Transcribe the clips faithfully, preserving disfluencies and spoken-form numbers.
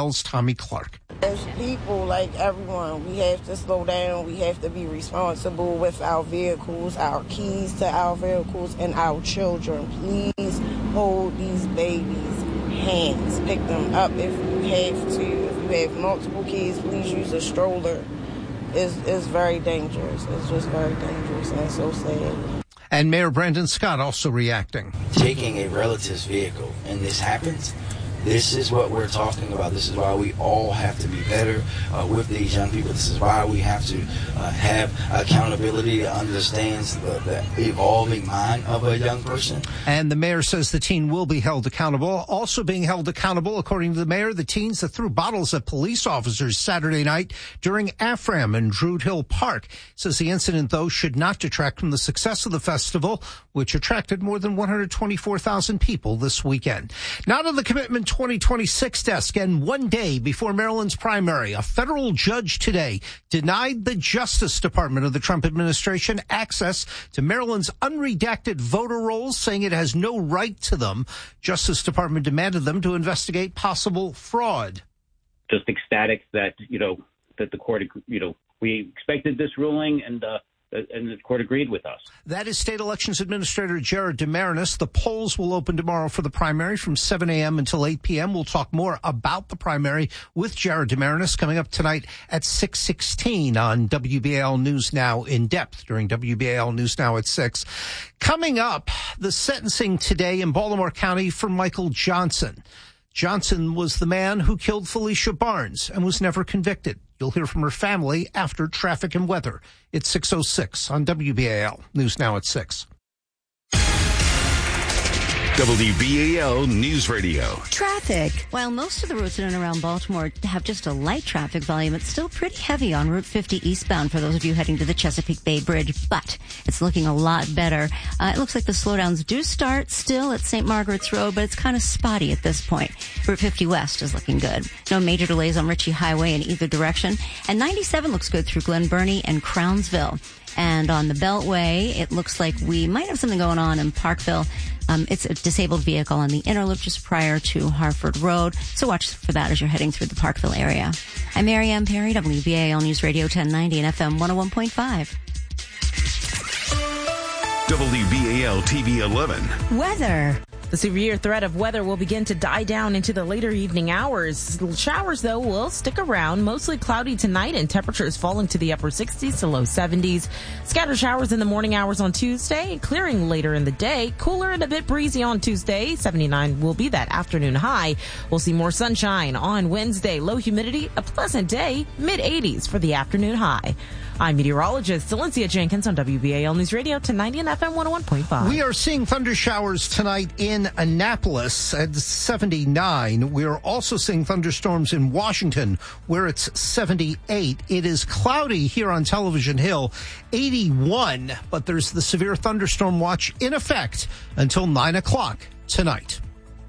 Bell's Tommy Clark. As people, like everyone, we have to slow down. We have to be responsible with our vehicles, our keys to our vehicles, and our children. Please hold these babies' hands. Pick them up if you have to. If you have multiple kids, please use a stroller. It's, it's very dangerous. It's just very dangerous and so sad. And Mayor Brandon Scott also reacting. Taking a relative's vehicle, and this happens. This is what we're talking about. This is why we all have to be better uh, with these young people. This is why we have to uh, have accountability to understand the, the evolving mind of a young person. And the mayor says the teen will be held accountable. Also being held accountable, according to the mayor, the teens that threw bottles at police officers Saturday night during AFRAM in Druid Hill Park. Says the incident, though, should not detract from the success of the festival, which attracted more than one hundred twenty-four thousand people this weekend. Now to the Commitment twenty twenty-six desk, and one day before Maryland's primary, a federal judge today denied the Justice Department of the Trump administration access to Maryland's unredacted voter rolls, saying it has no right to them. Justice Department demanded them to investigate possible fraud. Just ecstatic that, you know, that the court, you know, we expected this ruling, and uh and the court agreed with us. That is State Elections Administrator Jared Demarinis. The polls will open tomorrow for the primary from seven a.m. until eight p.m. We'll talk more about the primary with Jared Demarinis coming up tonight at six sixteen on W B A L News Now in depth during W B A L News Now at six. Coming up, the sentencing today in Baltimore County for Michael Johnson. Johnson was the man who killed Felicia Barnes and was never convicted. You'll hear from her family after traffic and weather. It's six oh six on W B A L News Now at six. W B A L News Radio. Traffic. While most of the routes in and around Baltimore have just a light traffic volume, it's still pretty heavy on Route fifty eastbound for those of you heading to the Chesapeake Bay Bridge, but it's looking a lot better. Uh, it looks like the slowdowns do start still at Saint Margaret's Road, but it's kind of spotty at this point. Route fifty West is looking good. No major delays on Ritchie Highway in either direction. And ninety-seven looks good through Glen Burnie and Crownsville. And on the Beltway, it looks like we might have something going on in Parkville. Um, it's a disabled vehicle on the inner loop just prior to Harford Road, so watch for that as you're heading through the Parkville area. I'm Mary Ann Perry, W B A L News Radio ten ninety and F M one oh one point five. W B A L T V eleven. Weather. The severe threat of weather will begin to die down into the later evening hours. Showers, though, will stick around. Mostly cloudy tonight and temperatures falling to the upper sixties to low seventies. Scattered showers in the morning hours on Tuesday, clearing later in the day. Cooler and a bit breezy on Tuesday. seventy-nine will be that afternoon high. We'll see more sunshine on Wednesday. Low humidity, a pleasant day, mid eighties for the afternoon high. I'm meteorologist Valencia Jenkins on W B A L News Radio ten ninety and F M one oh one point five. We are seeing thunder showers tonight in Annapolis at seventy-nine. We are also seeing thunderstorms in Washington where it's seventy-eight. It is cloudy here on Television Hill, eighty-one, but there's the severe thunderstorm watch in effect until nine o'clock tonight.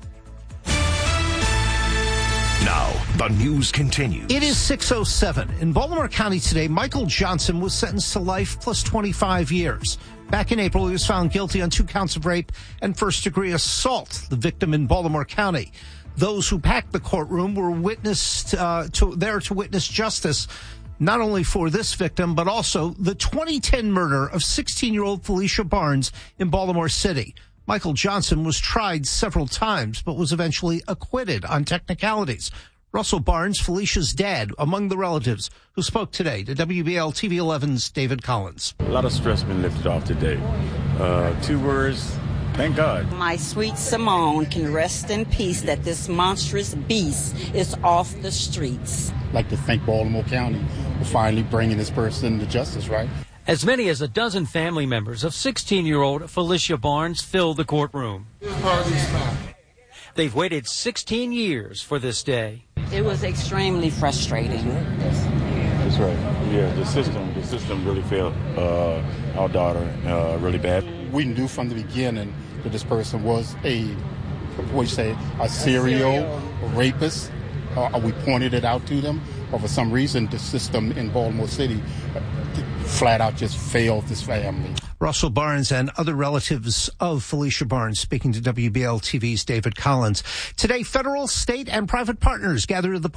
Now, the news continues. It is six oh seven. In Baltimore County today, Michael Johnson was sentenced to life plus twenty-five years. Back in April, he was found guilty on two counts of rape and first-degree assault, the victim in Baltimore County. Those who packed the courtroom were witnessed uh, to, there to witness justice, not only for this victim, but also the twenty ten murder of sixteen-year-old Felicia Barnes in Baltimore City. Michael Johnson was tried several times, but was eventually acquitted on technicalities. Russell Barnes, Felicia's dad, among the relatives who spoke today to W B L T V eleven's David Collins. A lot of stress been lifted off today. Uh, two words, thank God. My sweet Simone can rest in peace that this monstrous beast is off the streets. I'd like to thank Baltimore County for finally bringing this person to justice, right? As many as a dozen family members of sixteen-year-old Felicia Barnes filled the courtroom. They've waited sixteen years for this day. It was extremely frustrating. That's right. Yeah, the system, the system really failed uh, our daughter uh, really bad. We knew from the beginning that this person was a, what you say, a serial rapist. Uh, we pointed it out to them, but for some reason, the system in Baltimore City flat out just failed this family. Russell Barnes and other relatives of Felicia Barnes speaking to W B L T V's David Collins. Today, federal, state, and private partners gathered at the